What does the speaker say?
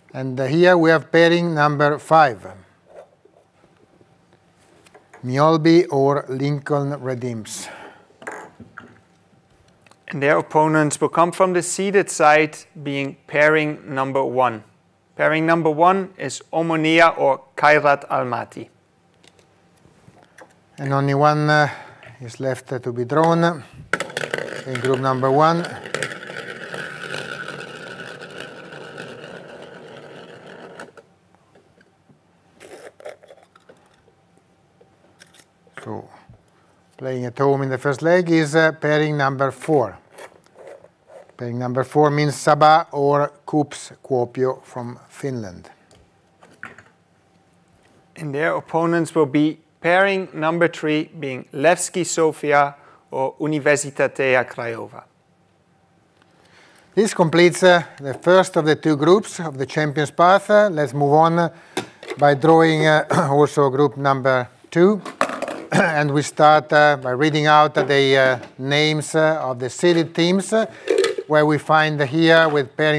And here we have pairing number 5. Mjolby or Lincoln Red Imps. And their opponents will come from the seeded side, being pairing number 1. Pairing number 1 is Omonia or Kairat Almaty. And only one is left to be drawn in group number 1. So, playing at home in the first leg is pairing number 4. Pairing number 4 means Saba or Kups Kuopio from Finland. And their opponents will be pairing number 3, being Levski Sofia or Universitatea Craiova. This completes the first of the 2 groups of the Champions Path. Let's move on by drawing also group number 2. And we start by reading out the names of the seeded teams, where we find here with pairing